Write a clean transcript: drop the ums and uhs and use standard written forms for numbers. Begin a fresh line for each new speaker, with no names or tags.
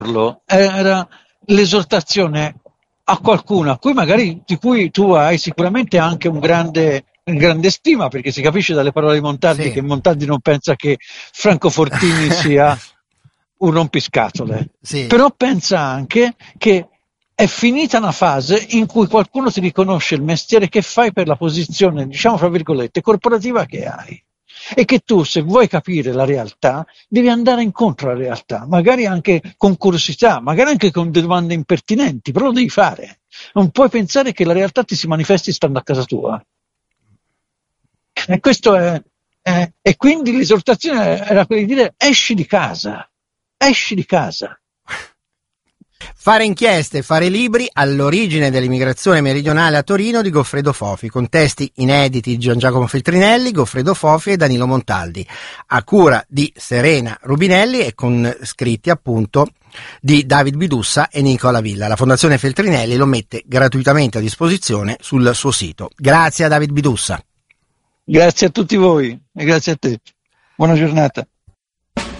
farlo era l'esortazione a qualcuno a cui magari di cui tu hai sicuramente anche grande stima, perché si capisce dalle parole di Montaldi
Sì.
che Montaldi non pensa che Franco Fortini sia un rompiscatole,
Sì.
però pensa anche che è finita una fase in cui qualcuno ti riconosce il mestiere che fai per la posizione, diciamo fra virgolette, corporativa che hai. E che tu, se vuoi capire la realtà, devi andare incontro alla realtà, magari anche con curiosità, magari anche con domande impertinenti, però lo devi fare. Non puoi pensare che la realtà ti si manifesti stando a casa tua. E questo e quindi l'esortazione era quella di dire esci di casa, esci di casa.
Fare inchieste, fare libri all'origine dell'immigrazione meridionale a Torino di Goffredo Fofi, con testi inediti di Gian Giacomo Feltrinelli, Goffredo Fofi e Danilo Montaldi, a cura di Serena Rubinelli e con scritti appunto di David Bidussa e Nicola Villa. La Fondazione Feltrinelli lo mette gratuitamente a disposizione sul suo sito. Grazie a David Bidussa.
Grazie a tutti voi e grazie a te. Buona giornata.